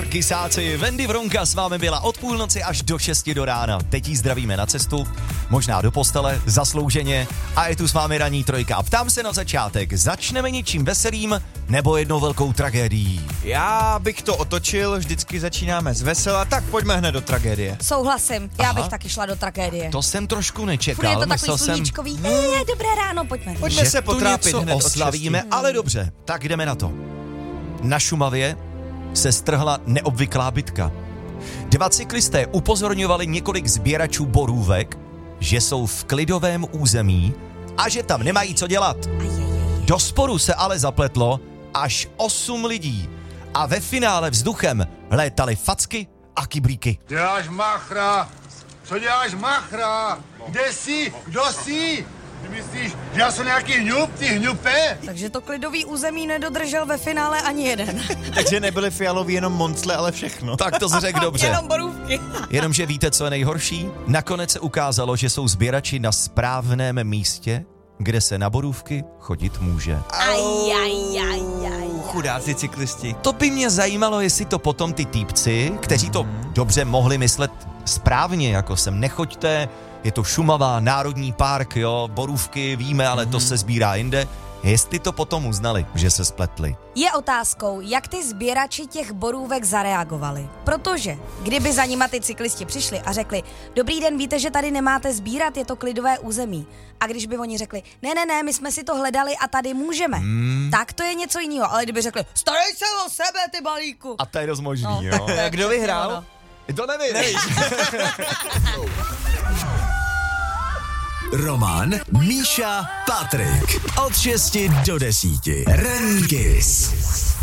Kysáci, Wendy Vronka s vámi byla od půlnoci až do 6 do rána. Teď jí zdravíme na cestu, možná do postele, zaslouženě a je tu s vámi ranní trojka. A ptám se na začátek, začneme něčím veselým nebo jednou velkou tragédií? Já bych to otočil, vždycky začínáme z vesela, tak pojďme hned do tragédie. Souhlasím, já bych taky šla do tragédie. To jsem trošku Furt nečekal. je to takový Myslel jsem, sluníčkový, dobré ráno, pojďme. Pojďme že se tu potrápit něco hned od oslavíme, šesti. ale dobře, tak jdeme na to. Na Šumavě se strhla neobvyklá bitka. 2 cyklisté upozorňovali několik sběračů borůvek, že jsou v klidovém území a že tam nemají co dělat. Do sporu se ale zapletlo až 8 lidí a ve finále vzduchem létaly facky a kyblíky. Děláš machra? Co děláš machra? Kde jsi? Kdo jsi? Ty myslíš, že já jsem nějaký hňup, ty hňupe? Takže to klidový území nedodržel ve finále ani jeden. Takže nebyly fialový jenom moncle, ale všechno. Tak to jsi řekl dobře. Jenom borůvky. Jenomže víte, co je nejhorší? Nakonec se ukázalo, že jsou sběrači na správném místě, kde se na borůvky chodit může. Chudáci cyklisti. To by mě zajímalo, jestli to potom ty týpci, kteří to dobře mohli myslet správně, jako sem nechoďte, je to Šumava, národní park, jo, borůvky víme, ale to se sbírá jinde, jestli to potom uznali, že se spletli. Je otázkou, jak ty sběrači těch borůvek zareagovali. Protože kdyby za nima ty cyklisti přišli a řekli, dobrý den, víte, že tady nemáte sbírat, je to klidové území. A když by oni řekli, ne, my jsme si to hledali a tady můžeme, tak to je něco jiného. Ale kdyby řekli, starej se o sebe, ty balíku. A to je dost možný, No. jo. Kdo vyhrál? To nevíš. Roman, Míša, Patrik. Od 6 do 10. Ranní Kiss.